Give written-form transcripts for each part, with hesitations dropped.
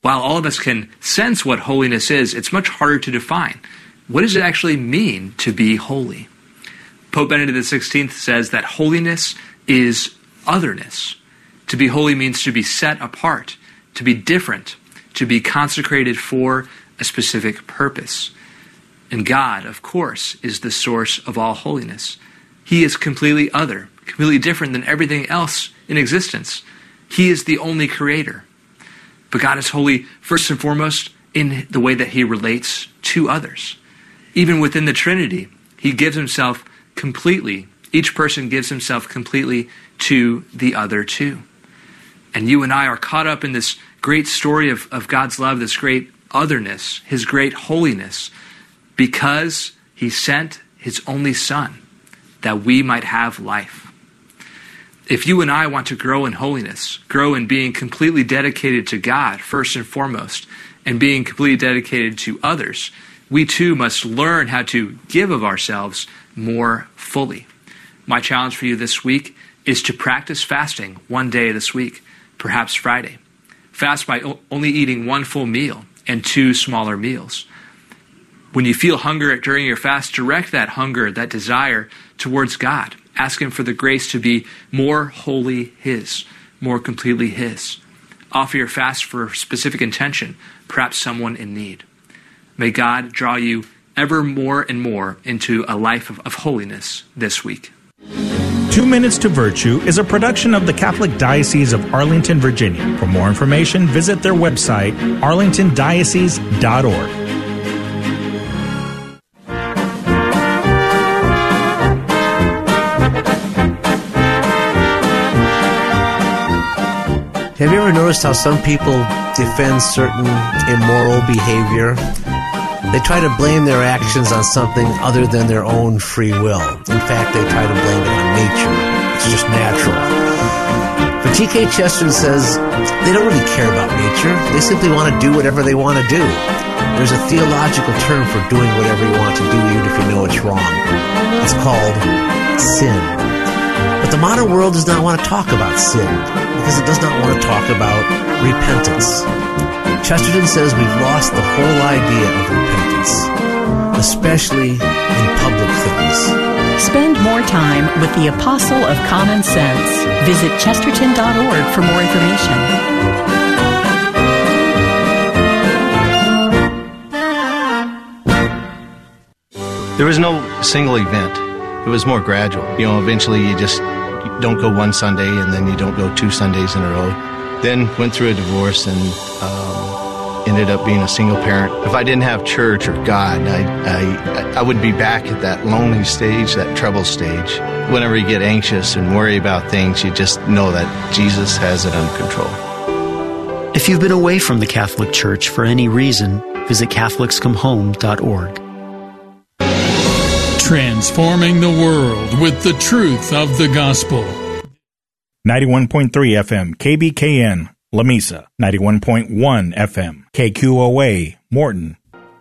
While all of us can sense what holiness is, it's much harder to define. What does it actually mean to be holy? Pope Benedict XVI says that holiness is otherness. To be holy means to be set apart, to be different, to be consecrated for a specific purpose. And God, of course, is the source of all holiness. He is completely other, completely different than everything else in existence. He is the only creator. But God is holy first and foremost in the way that he relates to others. Even within the Trinity, he gives himself completely, each person gives himself completely to the other two. And you and I are caught up in this great story of God's love, this great otherness, his great holiness, because he sent his only Son that we might have life. If you and I want to grow in holiness, grow in being completely dedicated to God first and foremost, and being completely dedicated to others, we too must learn how to give of ourselves more fully. My challenge for you this week is to practice fasting one day this week, perhaps Friday. Fast by only eating one full meal and 2 smaller meals. When you feel hunger during your fast, direct that hunger, that desire towards God. Ask him for the grace to be more wholly his, more completely his. Offer your fast for a specific intention, perhaps someone in need. May God draw you ever more and more into a life of holiness this week. 2 Minutes to Virtue is a production of the Catholic Diocese of Arlington, Virginia. For more information, visit their website, arlingtondiocese.org. Have you ever noticed how some people defend certain immoral behavior? They try to blame their actions on something other than their own free will. In fact, they try to blame it on nature. It's just natural. But G.K. Chesterton says they don't really care about nature. They simply want to do whatever they want to do. There's a theological term for doing whatever you want to do, even if you know it's wrong. It's called sin. But the modern world does not want to talk about sin because it does not want to talk about repentance. Chesterton says we've lost the whole idea of repentance, especially in public things. Spend more time with the Apostle of Common Sense. Visit chesterton.org for more information. There was no single event. It was more gradual. Eventually you just don't go one Sunday and then you don't go 2 Sundays in a row. Then went through a divorce and ended up being a single parent. If I didn't have church or God, I would be back at that lonely stage, that trouble stage. Whenever you get anxious and worry about things, you just know that Jesus has it under control. If you've been away from the Catholic Church for any reason, visit CatholicsComeHome.org. Transforming the world with the truth of the gospel. 91.3 FM, KBKN, La Mesa. 91.1 FM, KQOA, Morton.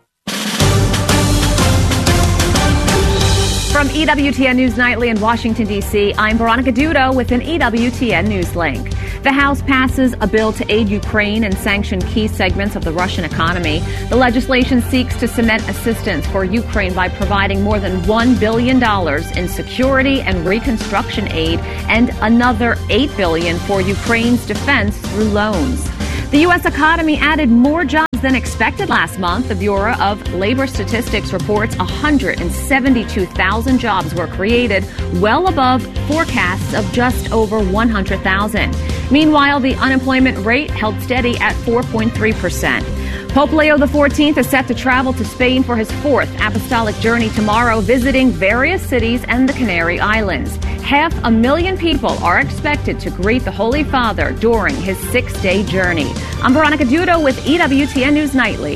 From EWTN News Nightly in Washington, D.C., I'm Veronica Dudo with an EWTN News link. The House passes a bill to aid Ukraine and sanction key segments of the Russian economy. The legislation seeks to cement assistance for Ukraine by providing more than $1 billion in security and reconstruction aid and another $8 billion for Ukraine's defense through loans. The U.S. economy added more jobs than expected last month. The Bureau of Labor Statistics reports 172,000 jobs were created, well above forecasts of just over 100,000. Meanwhile, the unemployment rate held steady at 4.3%. Pope Leo XIV is set to travel to Spain for his 4th apostolic journey tomorrow, visiting various cities and the Canary Islands. 500,000 people are expected to greet the Holy Father during his 6-day journey. I'm Veronica Dudo with EWTN News Nightly.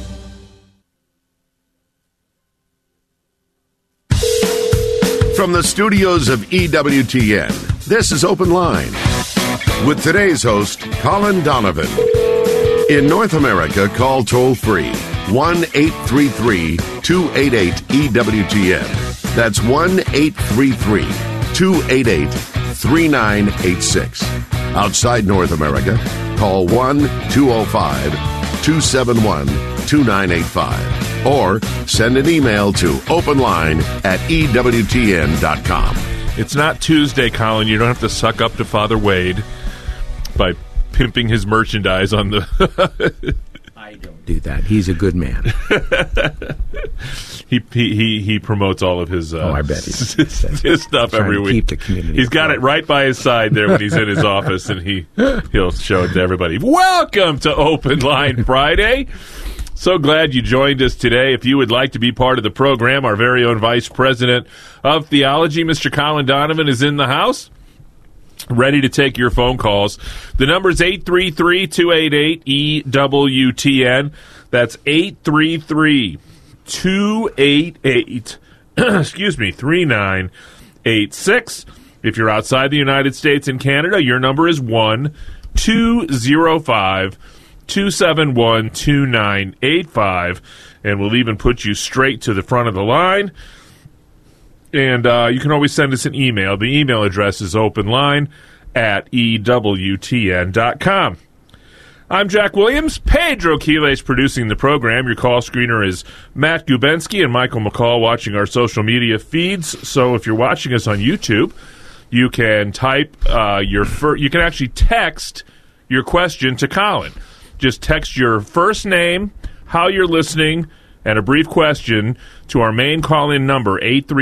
From the studios of EWTN, this is Open Line with today's host, Colin Donovan. In North America, call toll-free 1-833-288-EWTN. That's 1-833-288-3986. Outside North America, call 1-205-888-WTN. 271-2985 or send an email to openline@ewtn.com. It's not Tuesday, Colin. You don't have to suck up to Father Wade by pimping his merchandise on the... I don't do that. He's a good man. He promotes all of his I bet his stuff every week. Keep the community. He's got it right by his side there when he's in his office, and he'll show it to everybody. Welcome to Open Line Friday. So glad you joined us today. If you would like to be part of the program, our very own Vice President of Theology, Mr. Colin Donovan, is in the house, ready to take your phone calls. The number is 833-288-EWTN. That's 833-288, 3986. If you're outside the United States and Canada, your number is 1-205-271-2985, and we'll even put you straight to the front of the line. And you can always send us an email. The email address is openline@ewtn.com. I'm Jack Williams. Pedro Quiles producing the program. Your call screener is Matt Gubensky and Michael McCall watching our social media feeds. So if you're watching us on YouTube, you can type you can actually text your question to Colin. Just text your first name, how you're listening, and a brief question to our main call-in number,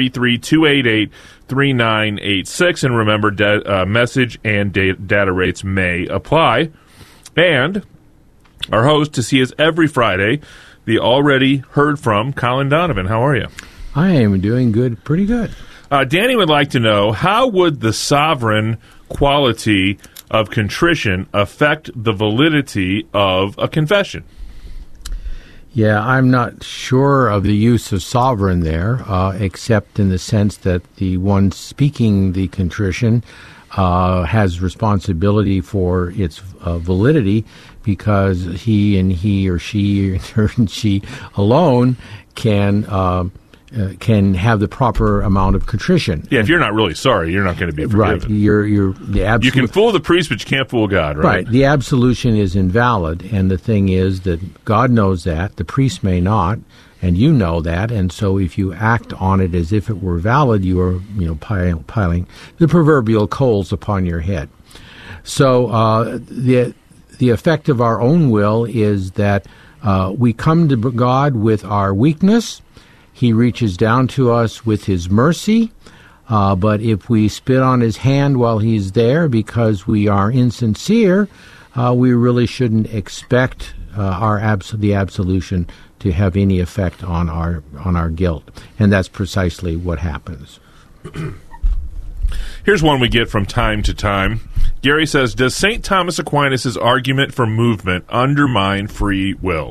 833-288-3986. And remember, message and data rates may apply. And our host, to see us every Friday, the already heard from Colin Donovan. How are you? I am doing good, pretty good. Danny would like to know, how would the sovereign quality of contrition affect the validity of a confession? Yeah, I'm not sure of the use of sovereign there, except in the sense that the one speaking the contrition has responsibility for its validity, because he or she alone can have the proper amount of contrition. Yeah, if you're not really sorry, you're not going to be forgiven. Right. You can fool the priest, but you can't fool God, right? Right. The absolution is invalid, and the thing is that God knows that, the priest may not, and you know that, and so if you act on it as if it were valid, you are, piling the proverbial coals upon your head. So the effect of our own will is that we come to God with our weakness. He reaches down to us with his mercy, but if we spit on his hand while he's there because we are insincere, we really shouldn't expect the absolution to have any effect on our guilt, and that's precisely what happens. Here's one we get from time to time. Gary says, does St. Thomas Aquinas' argument for movement undermine free will?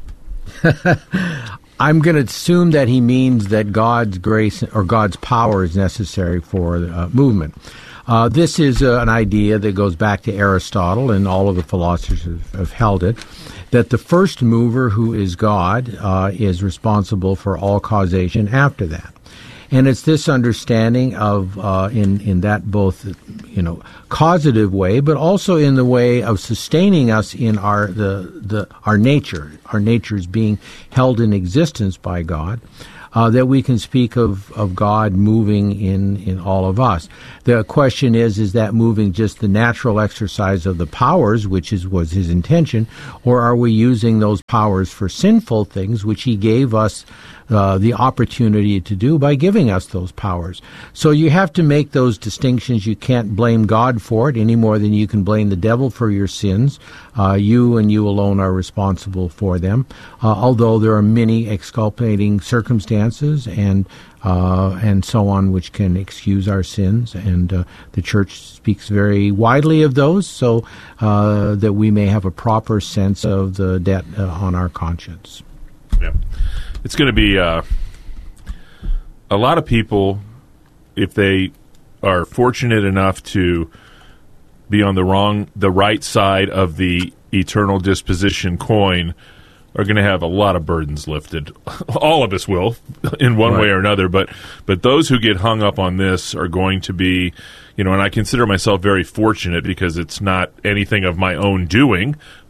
I'm going to assume that he means that God's grace or God's power is necessary for movement. This is an idea that goes back to Aristotle, and all of the philosophers have held it, that the first mover, who is God, is responsible for all causation after that. And it's this understanding of, in that both, causative way, but also in the way of sustaining us in our nature. Our nature is being held in existence by God. That we can speak of God moving in all of us. The question is that moving just the natural exercise of the powers, which was his intention, or are we using those powers for sinful things, which he gave us the opportunity to do by giving us those powers? So you have to make those distinctions. You can't blame God for it any more than you can blame the devil for your sins. You and you alone are responsible for them, although there are many exculpating circumstances and so on which can excuse our sins, and the Church speaks very widely of those, so that we may have a proper sense of the debt on our conscience. Yeah. It's going to be a lot of people, if they are fortunate enough to be on the right side of the eternal disposition coin, are going to have a lot of burdens lifted. All of us will, in one way or another, but those who get hung up on this are going to be, and I consider myself very fortunate because it's not anything of my own doing,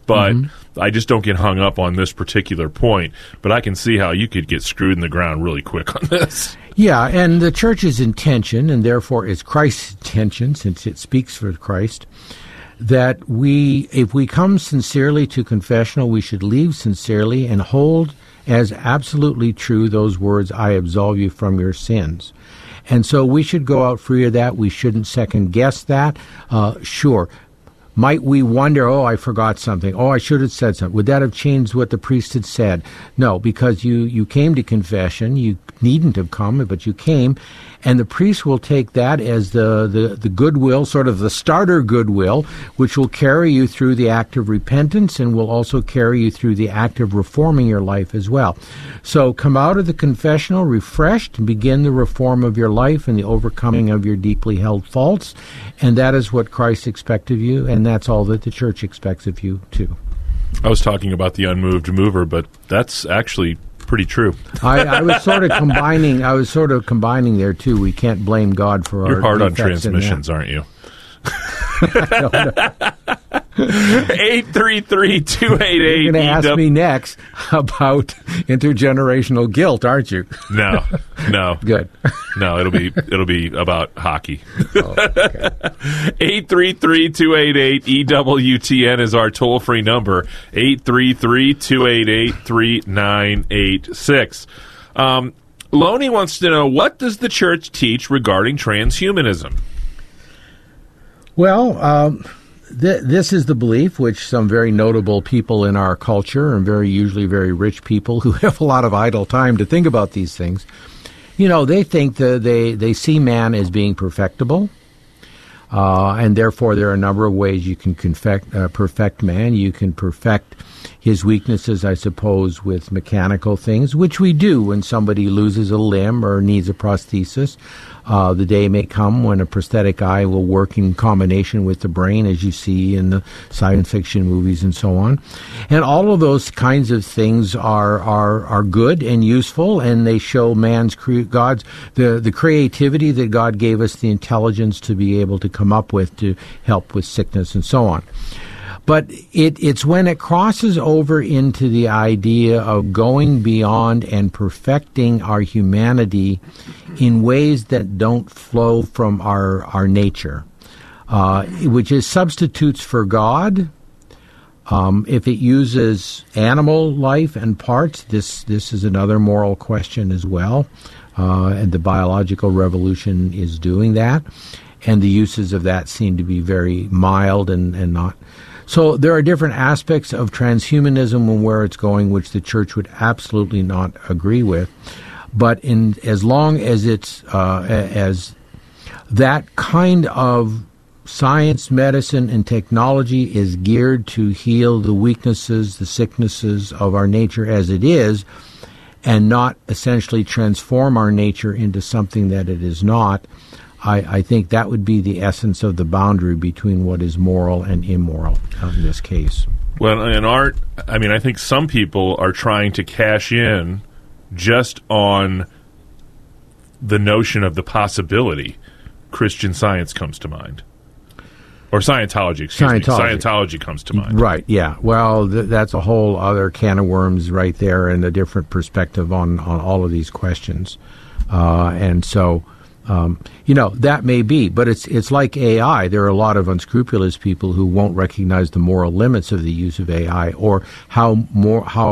but I just don't get hung up on this particular point. But I can see how you could get screwed in the ground really quick on this. Yeah, and the church's intention, and therefore it's Christ's intention, since it speaks for Christ, that if we come sincerely to confessional, we should leave sincerely and hold as absolutely true those words, I absolve you from your sins. And so we should go out free of that. We shouldn't second guess that. Sure. Might we wonder, I forgot something. I should have said something. Would that have changed what the priest had said? No, because you came to confession. You needn't have come, but you came. And the priest will take that as the goodwill, sort of the starter goodwill, which will carry you through the act of repentance and will also carry you through the act of reforming your life as well. So come out of the confessional refreshed and begin the reform of your life and the overcoming of your deeply held faults. And that is what Christ expects of you, and that's all that the church expects of you, too. I was talking about the unmoved mover, but that's actually pretty true. I was sort of combining there too. We can't blame God for our. You're hard on transmissions, aren't you? 833-288. You're going to ask me next about intergenerational guilt, aren't you? No. Good. No, it'll be about hockey. Oh, okay. 833-288-EWTN is our toll-free number. 833-288-3986. Loney wants to know, what does the church teach regarding transhumanism? Well, this is the belief which some very notable people in our culture, and usually very rich people who have a lot of idle time to think about these things, they think that they see man as being perfectible, and therefore there are a number of ways you can perfect man. You can perfect his weaknesses, I suppose, with mechanical things, which we do when somebody loses a limb or needs a prosthesis. The day may come when a prosthetic eye will work in combination with the brain, as you see in the science fiction movies and so on. And all of those kinds of things are good and useful, and they show the creativity that God gave us, the intelligence to be able to come up with to help with sickness and so on. But it's when it crosses over into the idea of going beyond and perfecting our humanity in ways that don't flow from our nature, which is substitutes for God. If it uses animal life and parts, this is another moral question as well, and the biological revolution is doing that, and the uses of that seem to be very mild and not. So there are different aspects of transhumanism and where it's going, which the church would absolutely not agree with. But as long as it's as that kind of science, medicine, and technology is geared to heal the weaknesses, the sicknesses of our nature as it is, and not essentially transform our nature into something that it is not, I think that would be the essence of the boundary between what is moral and immoral in this case. Well, in art, I think some people are trying to cash in just on the notion of the possibility. Christian Science comes to mind. Or Scientology, excuse me. Scientology comes to mind. Right, yeah. Well, that's a whole other can of worms right there, and a different perspective on all of these questions. And so... that may be, but it's like AI. There are a lot of unscrupulous people who won't recognize the moral limits of the use of AI, or how